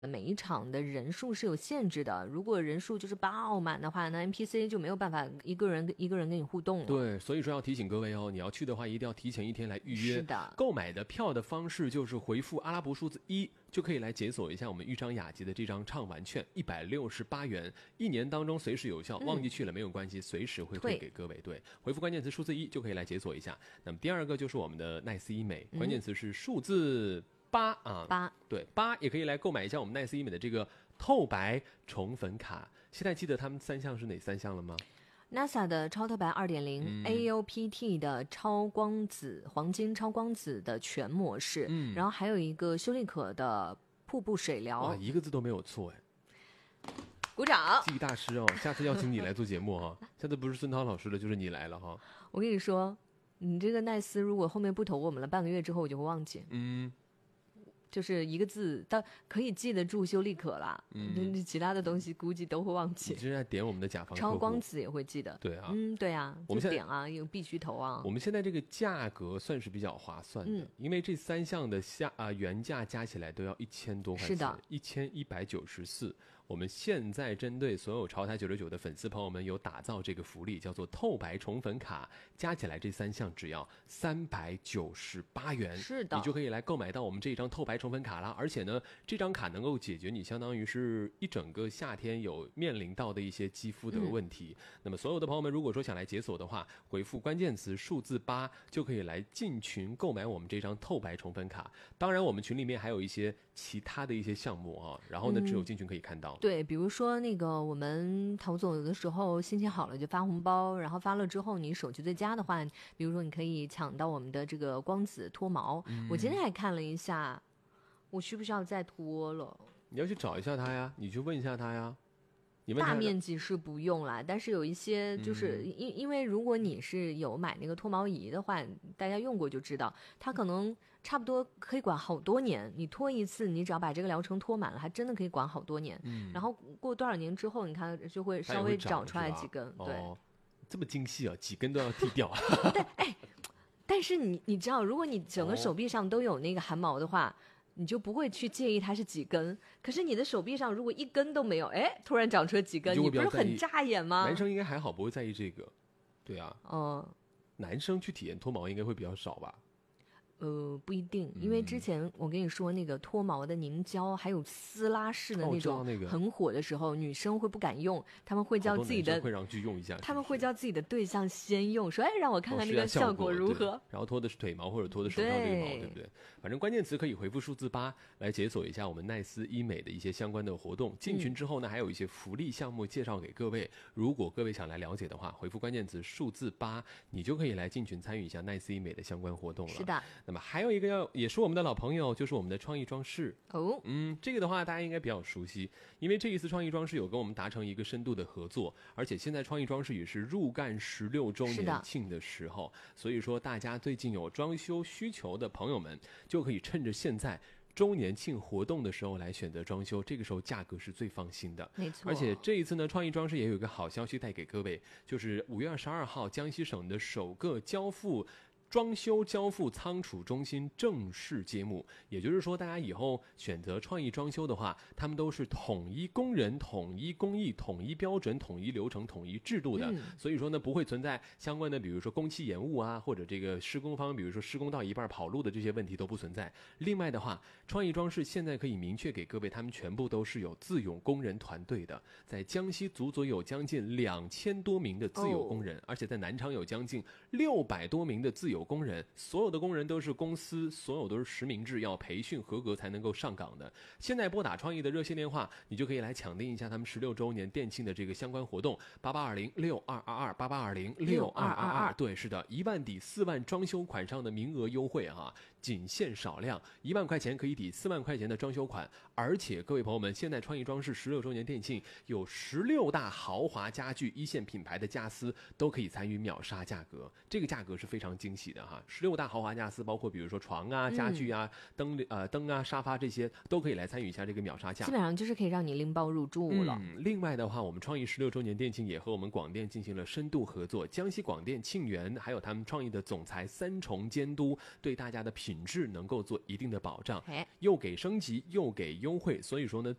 每一场的人数是有限制的，如果人数就是爆满的话，那 NPC 就没有办法一个人跟你互动了。 对，所以说要提醒各位哦，你要去的话一定要提前一天来预约。 是的， 购买的票的方式就是回复阿拉伯数字1，就可以来解锁一下我们豫章雅集的这张畅玩券，168元，1年当中随时有效，忘记去了没有关系，随时会退给各位。对，回复关键词数字1就可以来解锁一下。那么第二个就是我们的奈斯医美，关键词是数字8啊 ，8， 对，8也可以来购买一下我们奈斯医美的这个透白宠粉卡。现在记得他们3项是哪3项了吗 ？NASA 的超透白2.0，AOPT 的超光子黄金超光子的全模式，然后还有一个修丽可的瀑布水疗。 哇，一个字都没有错哎！ 鼓掌！ 记忆大师哦，下次邀请你来做节目哈，下次不是孙涛老师了，就是你来了哈。 我跟你说，你这个奈斯如果后面不投我们了，半个月之后我就会忘记。就是一个字，但可以记得住修丽可啦。其他的东西估计都会忘记。 你这是在点我们的甲方客户。 超光子也会记得。 对啊， 对啊， 我们点啊，有必须投啊。 我们现在这个价格算是比较划算的，因为这3项的原价加起来都要1000多块钱， 是的 ，1194。我们现在针对所有潮台969的粉丝朋友们，有打造这个福利，叫做透白宠粉卡，加起来这3项只要398元， 是的， 你就可以来购买到我们这张透白宠粉卡啦。而且呢，这张卡能够解决你相当于是一整个夏天有面临到的一些肌肤的问题。那么所有的朋友们，如果说想来解锁的话，回复关键词数字8就可以来进群购买我们这张透白宠粉卡。当然，我们群里面还有一些其他的一些项目啊，然后呢，只有进群可以看到。 对，比如说那个我们陶总有的时候心情好了就发红包，然后发了之后你手气最佳的话，比如说你可以抢到我们的这个光子脱毛。我今天还看了一下，我需不需要再脱了？ 你要去找一下他呀，你去问一下他呀。 大面积是不用啦，但是有一些就是因为如果你是有买那个脱毛仪的话，大家用过就知道，它可能差不多可以管好多年。你脱一次，你只要把这个疗程脱满了，还真的可以管好多年。然后过多少年之后，你看就会稍微长出来几根。对， 这么精细啊，几根都要剃掉。 但是你知道，如果你整个手臂上都有那个汗毛的话。你就不会去介意它是几根，可是你的手臂上如果1根都没有，突然长出了几根，你不是很扎眼吗？ 男生应该还好，不会在意这个。对啊，男生去体验脱毛应该会比较少吧？ 不一定，因为之前我跟你说那个脱毛的凝胶还有撕拉式的那种很火的时候，女生会不敢用，他们会叫自己的会让去用一下， 他们会叫自己的对象先用，说让我看看那个效果如何。 然后脱的是腿毛或者脱的手上这个毛，对不对？反正关键词可以回复数字8来解锁一下我们奈斯医美的一些相关的活动。进群之后呢，还有一些福利项目介绍给各位。如果各位想来了解的话，回复关键词数字8，你就可以来进群参与一下奈斯医美的相关活动了。 是的。 那么还有一个也是我们的老朋友，就是我们的创意装饰这个的话大家应该比较熟悉，因为这一次创意装饰有跟我们达成一个深度的合作，而且现在创意装饰也是入干16周年庆的时候，所以说大家最近有装修需求的朋友们就可以趁着现在周年庆活动的时候来选择装修，这个时候价格是最放心的。 没错。 而且这一次呢，创意装饰也有一个好消息带给各位，就是5月22号江西省的首个装修交付仓储中心正式揭幕，也就是说，大家以后选择创意装修的话，他们都是统一工人、统一工艺、统一标准、统一流程、统一制度的，所以说呢，不会存在相关的，比如说工期延误啊，或者这个施工方，比如说施工到一半跑路的这些问题都不存在。另外的话，创意装饰现在可以明确给各位，他们全部都是有自有工人团队的，在江西足足有将近2000多名的自有工人，而且在南昌有将近600多名的自有工人，所有的工人都是公司，所有都是实名制，要培训合格才能够上岗的。现在拨打创意的热线电话，你就可以来抢订一下他们16周年店庆的这个相关活动，88206222，88206222。对，是的，1万抵4万装修款上的名额优惠哈，仅限少量，1万块钱可以抵4万块钱的装修款。而且各位朋友们，现在创意装饰16周年店庆有16大豪华家具一线品牌的家私都可以参与秒杀价格，这个价格是非常惊喜的哈。16大豪华家私包括比如说床啊、家具啊、灯啊、沙发这些都可以来参与一下这个秒杀价， 基本上就是可以让你拎包入住了。 另外的话，我们创意16周年店庆也和我们广电进行了深度合作，江西广电、庆元还有他们创意的总裁3重监督，对大家的品品质能够做一定的保障， 哎， 又给升级又给优惠，所以说呢，